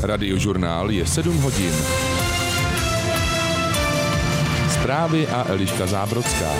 Radiožurnál je 7 hodin. Zprávy a Eliška Zábrodská.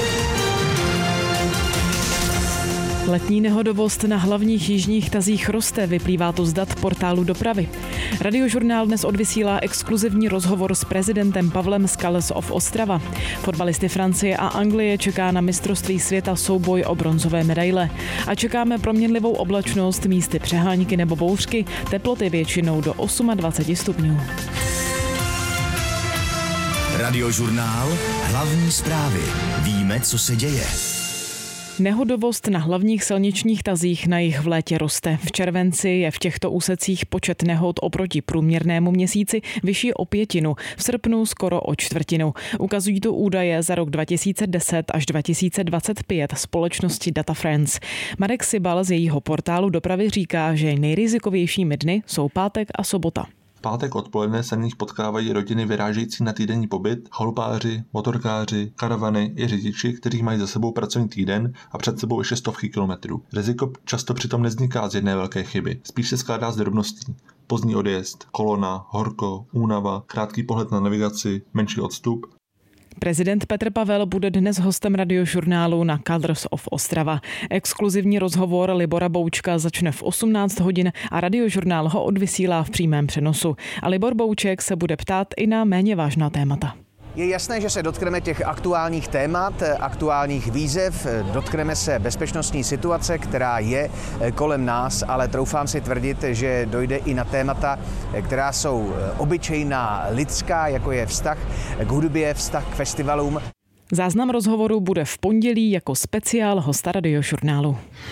Letní nehodovost na hlavních jižních tazích roste, vyplývá to z dat portálu Dopravy. Radiožurnál dnes odvysílá exkluzivní rozhovor s prezidentem Pavlem Scales of Ostrava. Fotbalisty Francie a Anglie čeká na mistrovství světa souboj o bronzové medaile. A čekáme proměnlivou oblačnost, místy přehánky nebo bouřky, teploty většinou do 28 stupňů. Radiožurnál, hlavní zprávy. Víme, co se děje. Nehodovost na hlavních silničních tazích na jih v létě roste. V červenci je v těchto úsecích počet nehod oproti průměrnému měsíci vyšší o 1/5, v srpnu skoro o 1/4. Ukazují to údaje za rok 2010 až 2025 společnosti Data France. Marek Sibal z jejího portálu Dopravy říká, že nejrizikovějšími dny jsou pátek a sobota. V pátek odpoledne se v nich potkávají rodiny vyrážející na týdenní pobyt, chalupáři, motorkáři, karavany i řidiči, kteří mají za sebou pracovní týden a před sebou ještě stovky kilometrů. Riziko často přitom nevzniká z jedné velké chyby, spíš se skládá z drobností. Pozdní odjezd, kolona, horko, únava, krátký pohled na navigaci, menší odstup. Prezident Petr Pavel bude dnes hostem radiožurnálu na Colors of Ostrava. Exkluzivní rozhovor Libora Boučka začne v 18 hodin a radiožurnál ho odvysílá v přímém přenosu. A Libor Bouček se bude ptát i na méně vážná témata. Je jasné, že se dotkneme těch aktuálních témat, aktuálních výzev, dotkneme se bezpečnostní situace, která je kolem nás, ale troufám si tvrdit, že dojde i na témata, která jsou obyčejná, lidská, jako je vztah k hudbě, vztah k festivalům. Záznam rozhovoru bude v pondělí jako speciál hosta radiožurnálu.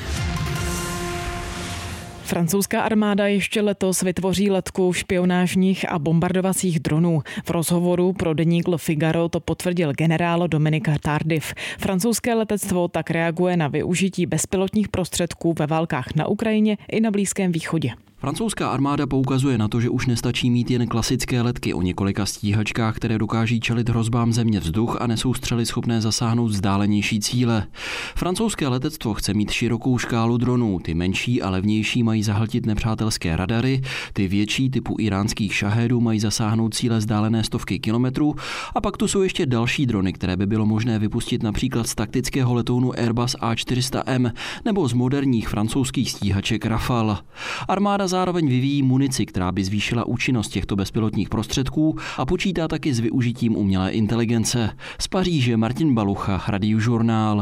Francouzská armáda ještě letos vytvoří letku špionážních a bombardovacích dronů. V rozhovoru pro deník Le Figaro to potvrdil generál Dominique Tardif. Francouzské letectvo tak reaguje na využití bezpilotních prostředků ve válkách na Ukrajině i na Blízkém východě. Francouzská armáda poukazuje na to, že už nestačí mít jen klasické letky o několika stíhačkách, které dokáží čelit hrozbám země vzduch a nesou střely schopné zasáhnout vzdálenější cíle. Francouzské letectvo chce mít širokou škálu dronů, ty menší a levnější mají zahltit nepřátelské radary, ty větší typu iránských šahedů mají zasáhnout cíle vzdálené stovky kilometrů a pak tu jsou ještě další drony, které by bylo možné vypustit například z taktického letounu Airbus A400M nebo z moderních francouzských stíhaček Rafale. Armáda zároveň vyvíjí munici, která by zvýšila účinnost těchto bezpilotních prostředků a počítá taky s využitím umělé inteligence. Z Paříže Martin Balucha, Radiožurnál.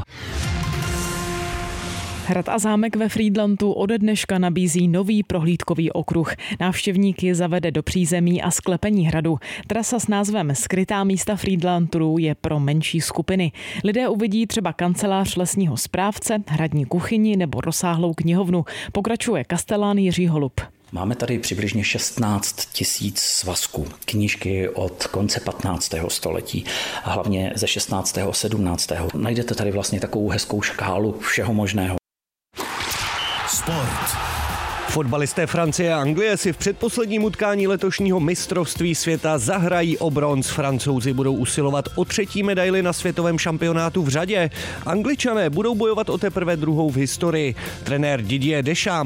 Hrad a zámek ve Frýdlantu ode dneška nabízí nový prohlídkový okruh. Návštěvníky zavede do přízemí a sklepení hradu. Trasa s názvem Skrytá místa Frýdlantu je pro menší skupiny. Lidé uvidí třeba kancelář lesního správce, hradní kuchyni nebo rozsáhlou knihovnu. Pokračuje kastelán Jiří Holub. Máme tady přibližně 16 000 svazků, knížky od konce 15. století, a hlavně ze 16. a 17. Najdete tady vlastně takovou hezkou škálu všeho možného. Sport. Fotbalisté Francie a Anglie si v předposledním utkání letošního mistrovství světa zahrají o bronz. Francouzi budou usilovat o 3. medaili na světovém šampionátu v řadě. Angličané budou bojovat o teprve 2. v historii. Trenér Didier Deschamps